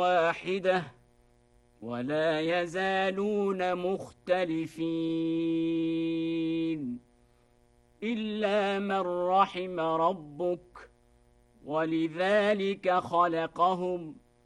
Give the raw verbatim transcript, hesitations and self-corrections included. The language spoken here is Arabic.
واحدة ولا يزالون مختلفين إلا من رحم ربك ولذلك خلقهم